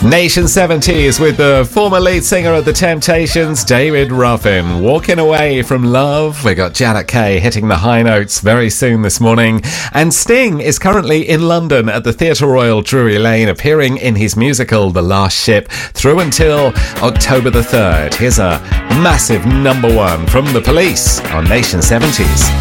Nation 70s with the former lead singer of The Temptations, David Ruffin. Walking Away from Love. We got Janet Kay hitting the high notes very soon this morning. And Sting is currently in London at the Theatre Royal Drury Lane, appearing in his musical The Last Ship through until October the 3rd. Here's a massive number one from The Police on Nation 70s.